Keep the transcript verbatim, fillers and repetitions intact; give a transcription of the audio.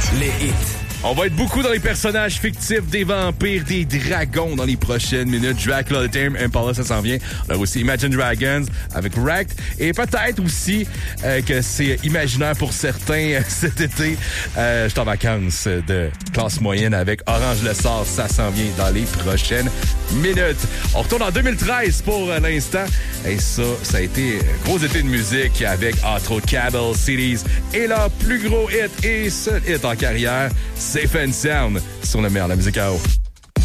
Les hits. On va être beaucoup dans les personnages fictifs, des vampires, des dragons dans les prochaines minutes. Dracula, The Tame Impala, ça s'en vient. On a aussi Imagine Dragons avec Wrecked. Et peut-être aussi euh, que c'est imaginaire pour certains cet été. Euh, je suis en vacances de classe moyenne avec Orange Le Sort. Ça s'en vient dans les prochaines minutes. On retourne en deux mille treize pour l'instant. Et ça, ça a été un gros été de musique avec entre autres Cabell Cities et leur plus gros hit et seul hit en carrière, Safe and Sound, sur le meilleur de la musique à eau.